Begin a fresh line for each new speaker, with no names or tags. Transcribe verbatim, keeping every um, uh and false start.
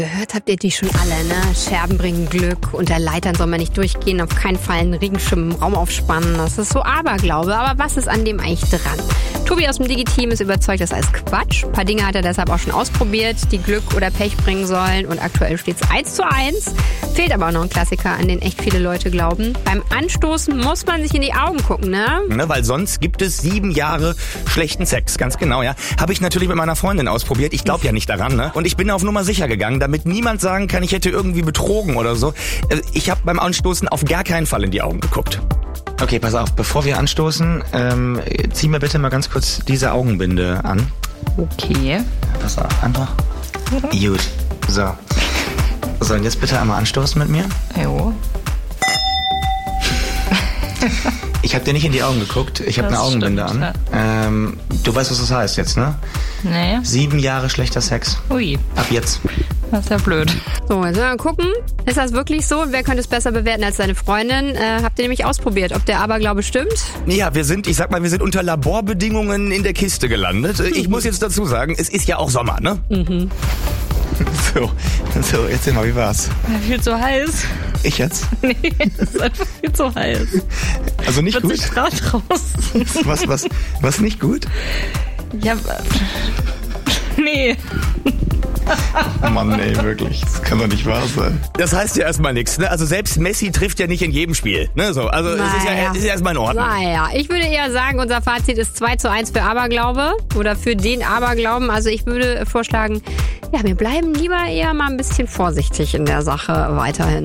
Gehört habt ihr die schon alle, ne? Scherben bringen Glück, unter Leitern soll man nicht durchgehen, auf keinen Fall einen Regenschirm im Raum aufspannen. Das ist so Aberglaube, aber was ist an dem eigentlich dran? Tobi aus dem Digi-Team ist überzeugt, das ist alles Quatsch. Ein paar Dinge hat er deshalb auch schon ausprobiert, die Glück oder Pech bringen sollen, und aktuell steht es eins zu eins. Fehlt aber auch noch ein Klassiker, an den echt viele Leute glauben. Beim Anstoßen muss man sich in die Augen gucken, ne?
Ne, weil sonst gibt es sieben Jahre schlechten Sex, ganz genau, ja. Habe ich natürlich mit meiner Freundin ausprobiert, ich glaube ja nicht daran, ne? Und ich bin auf Nummer sicher gegangen, damit niemand sagen kann, ich hätte irgendwie betrogen oder so. Ich habe beim Anstoßen auf gar keinen Fall in die Augen geguckt. Okay, pass auf, bevor wir anstoßen, ähm, zieh mir bitte mal ganz kurz diese Augenbinde an.
Okay.
Pass auf, einfach. Gut, so. So, und jetzt bitte einmal anstoßen mit mir.
Jo.
Ich habe dir nicht in die Augen geguckt, ich habe eine Augenbinde
stimmt,
an. Ähm, du weißt, was das heißt jetzt, ne?
Nee.
Sieben Jahre schlechter Sex.
Ui.
Ab jetzt.
Das ist ja blöd.
So, jetzt mal gucken. Ist das wirklich so? Wer könnte es besser bewerten als deine Freundin? Äh, habt ihr nämlich ausprobiert, ob der Aberglaube stimmt?
Ja, wir sind, ich sag mal, wir sind unter Laborbedingungen in der Kiste gelandet. Ich muss jetzt dazu sagen, es ist ja auch Sommer, ne? Mhm. So, so, erzähl mal, wie war's?
Viel zu heiß.
Ich jetzt?
Nee, es ist einfach viel zu heiß.
Also nicht gut?
vierzig Grad draußen.
Was, was, was nicht gut?
Ja, nee.
Oh Mann, ey, wirklich. Das kann doch nicht wahr sein. Das heißt ja erstmal nichts, ne? Also selbst Messi trifft ja nicht in jedem Spiel, ne? So, also naja. es ist ja, es ist ja erstmal in Ordnung.
Naja, ich würde eher sagen, unser Fazit ist zwei zu eins für Aberglaube oder für den Aberglauben. Also ich würde vorschlagen, ja, wir bleiben lieber eher mal ein bisschen vorsichtig in der Sache weiterhin.